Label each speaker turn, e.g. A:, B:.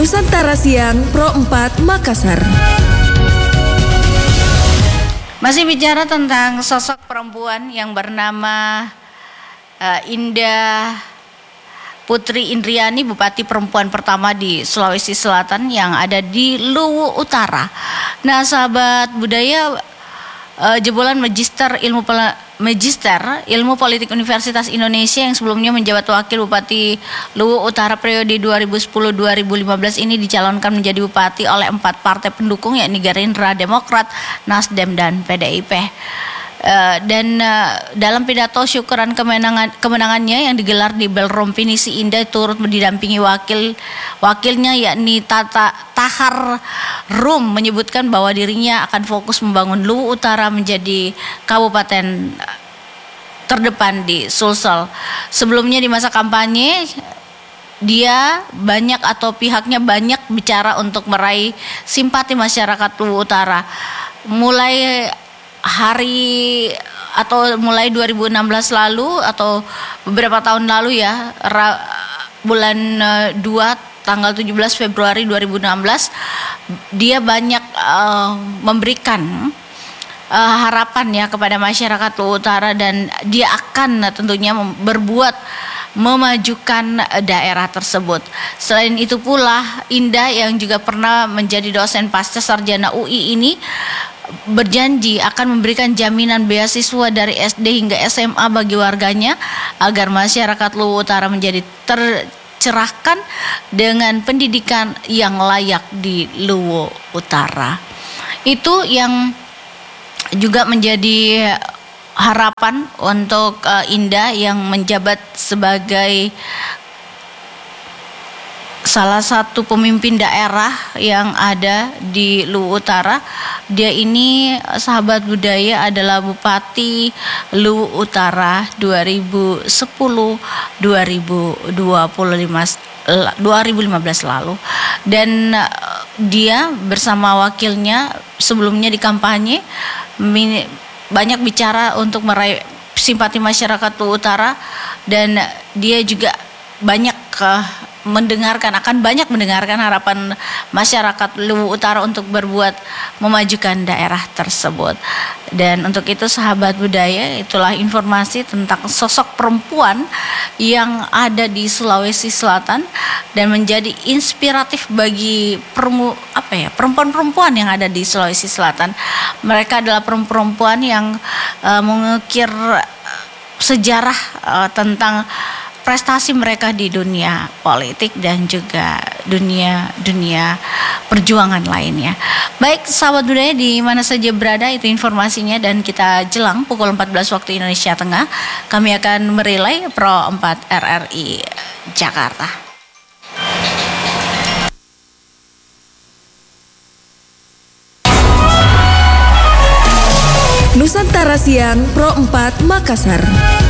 A: Nusantara Siang Pro 4 Makassar.
B: Masih bicara tentang sosok perempuan yang bernama Indah Putri Indriani, Bupati perempuan pertama di Sulawesi Selatan yang ada di Luwu Utara. Nah, sahabat budaya, jebolan Magister Ilmu Politik Universitas Indonesia yang sebelumnya menjabat Wakil Bupati Luwu Utara periode 2010-2015 ini dicalonkan menjadi bupati oleh 4 partai pendukung, yakni Gerindra, Demokrat, Nasdem, dan PDIP. Dalam pidato syukuran kemenangannya yang digelar di Ballroom Pinisi Indah turut didampingi wakilnya yakni Tahar Rum, menyebutkan bahwa dirinya akan fokus membangun Luwu Utara menjadi kabupaten terdepan di Sulsel. Sebelumnya di masa kampanye dia pihaknya banyak bicara untuk meraih simpati masyarakat Luwu Utara. Mulai 2016 lalu atau beberapa tahun lalu ya, bulan 2 tanggal 17 Februari 2016 dia banyak memberikan harapan ya kepada masyarakat Luwu Utara, dan dia akan tentunya memajukan daerah tersebut. Selain itu pula, Indah yang juga pernah menjadi dosen pasca sarjana UI ini berjanji akan memberikan jaminan beasiswa dari SD hingga SMA bagi warganya agar masyarakat Luwu Utara menjadi tercerahkan dengan pendidikan yang layak di Luwu Utara. Itu yang juga menjadi harapan untuk Indah yang menjabat sebagai salah satu pemimpin daerah yang ada di Luwu Utara. Dia ini, sahabat budaya, adalah Bupati Luwu Utara 2010-2015 lalu. Dan dia bersama wakilnya sebelumnya di kampanye banyak bicara untuk meraih simpati masyarakat Luwu Utara, dan dia juga akan banyak mendengarkan harapan masyarakat Luwu Utara untuk memajukan daerah tersebut. Dan untuk itu, sahabat budaya, itulah informasi tentang sosok perempuan yang ada di Sulawesi Selatan dan menjadi inspiratif bagi perempuan-perempuan yang ada di Sulawesi Selatan. Mereka adalah perempuan yang mengukir sejarah tentang prestasi mereka di dunia politik dan juga dunia perjuangan lainnya. Baik, sahabat budaya di mana saja berada, itu informasinya, dan kita jelang pukul 14 waktu Indonesia Tengah kami akan merelay Pro 4 RRI Jakarta.
A: Nusantara Siang Pro 4 Makassar.